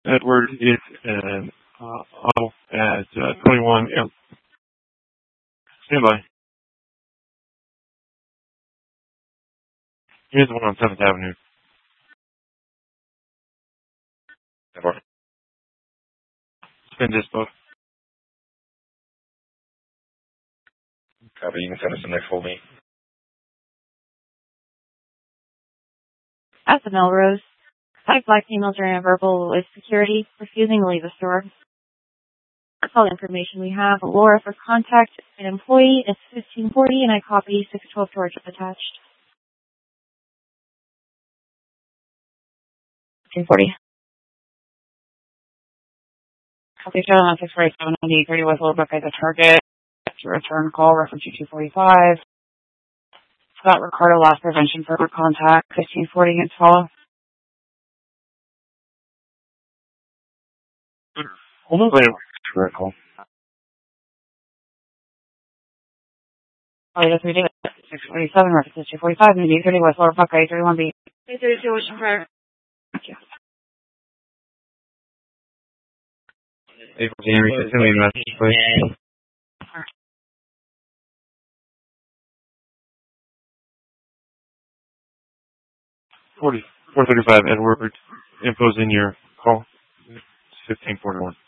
Edward is auto at 21. Stand by. Here's the one on 7th Avenue. Edward. Spin dispo. Copy. You can send us the next full me. At the Melrose, 5 black females are verbal with security, refusing to leave the store. That's all the information we have. Laura, for contact an employee, it's 1540, and I copy 612 George attached. 1540. Copy shown on 647 on the 30 West Willowbrook as a target. Return call, reference to 245. Scott Ricardo, loss prevention for contact, 1540 against follow. Hold on, wait. Critical. Oh, yeah, 3 647, reference to 245, and the 30 West Willowbrook, A31B. A32 Ocean Fire. Thank you. April January, send me a message, please. 435, Edward, impose in your call. 1541.